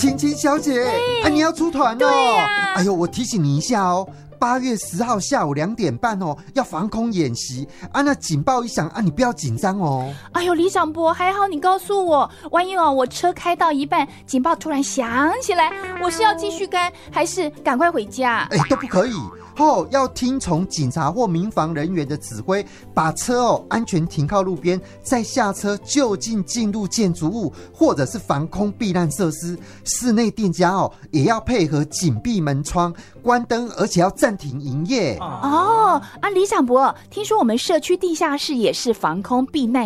晴晴小姐，你要出团哦？ 对啊。 哎呦，我提醒你一下哦。8月10号下午2点半哦，要防空演习啊！那警报一响啊，你不要紧张哦。 哎呦，李长博，还好你告诉我，万一我车开到一半，警报突然响起来，我是要继续开，还是赶快回家？ 都不可以。要听从警察或民防人员的指挥，把车安全停靠路边，再下车就近进入建筑物或者是防空避难设施。室内店家也要配合紧闭门窗、关灯，而且要暂停营业。 李长博，听说我们社区地下室也是防空避难